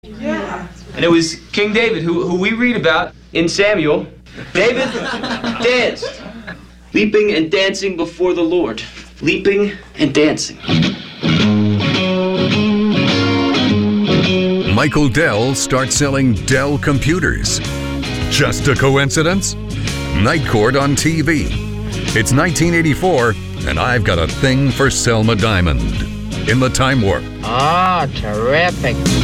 And it was King David, who we read about in Samuel. David danced, leaping and dancing before the Lord. Leaping and dancing. Michael Dell starts selling Dell computers. Just a coincidence? Night Court on TV. It's 1984, and I've got a thing for Selma Diamond. In the Time Warp. Oh, terrific.